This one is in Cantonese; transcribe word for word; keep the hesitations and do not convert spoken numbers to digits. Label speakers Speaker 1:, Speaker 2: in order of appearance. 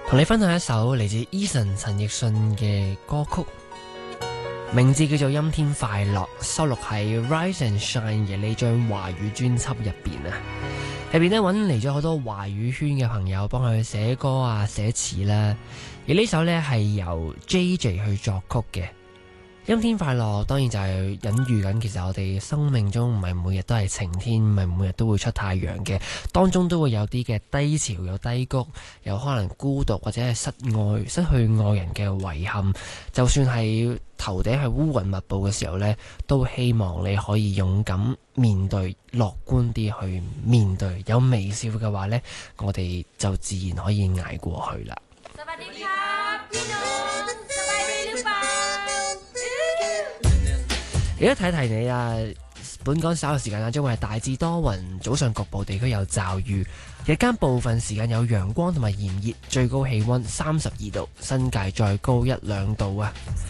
Speaker 1: 同你分享一首嚟自 Eason 陳奕迅嘅歌曲，名字叫做《陰天快樂》，收錄喺 Rise and Shine 嘅呢張華語專輯入邊啊。入邊咧揾嚟咗好多華語圈嘅朋友幫佢寫歌啊、寫詞啦。而呢首呢係由 J J 去作曲嘅。陰天快樂當然就係隱喻緊，其實我哋生命中唔係每日都係晴天，唔係每日都會出太陽嘅，當中都會有啲嘅低潮，有低谷，有可能孤獨或者係失愛、失去愛人嘅遺憾。就算係頭頂係烏雲密佈嘅時候呢，都希望你可以勇敢面對，樂觀啲去面對，有微笑嘅話呢，我哋就自然可以捱過去啦。而家提提你啊，本港稍後時間啊，將會係大致多雲，早上局部地區有驟雨，日間部分時間有陽光同埋炎熱，最高氣溫三十二度，新界再高一兩度啊。